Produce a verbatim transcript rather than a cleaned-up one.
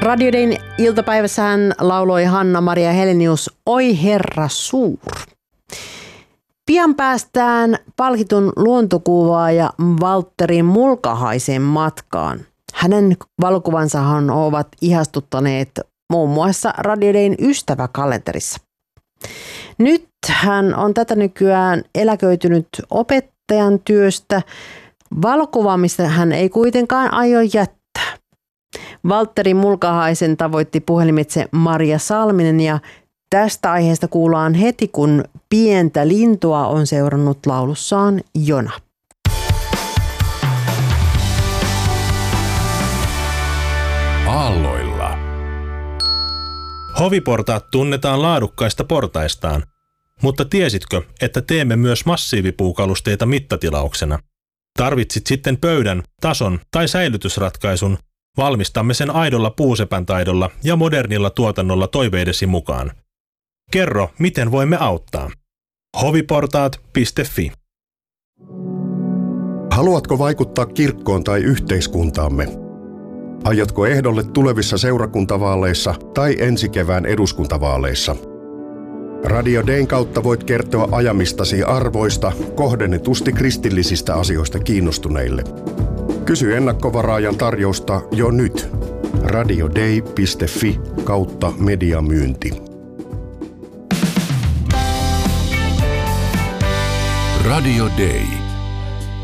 Radio Dayn iltapäivässä hän lauloi Hanna-Maria Helenius Oi Herra suur. Pian päästään palkitun luontokuvaaja Valtteri Mulkahaisen matkaan. Hänen valokuvansahan ovat ihastuttaneet muun muassa Radio Dayn ystäväkalenterissa. Nyt hän on tätä nykyään eläköitynyt opettajan työstä. Valokuvaamista hän ei kuitenkaan aio jättää. Valtteri Mulkahaisen tavoitti puhelimitse Maria Salminen ja tästä aiheesta kuullaan heti, kun pientä lintua on seurannut laulussaan Jona. Aalloilla. Hoviportaat tunnetaan laadukkaista portaistaan, mutta tiesitkö, että teemme myös massiivipuukalusteita mittatilauksena? Tarvitsit sitten pöydän, tason tai säilytysratkaisun, valmistamme sen aidolla puusepän taidolla ja modernilla tuotannolla toiveidesi mukaan. Kerro, miten voimme auttaa. hoviportaat piste fi. Haluatko vaikuttaa kirkkoon tai yhteiskuntaamme? Aiotko ehdolle tulevissa seurakuntavaaleissa tai ensi kevään eduskuntavaaleissa? Radio Dayn kautta voit kertoa ajamistasi arvoista kohdennetusti kristillisistä asioista kiinnostuneille. Kysy ennakkovaraajan tarjousta jo nyt. radioday piste fi kautta mediamyynti. Radio Day.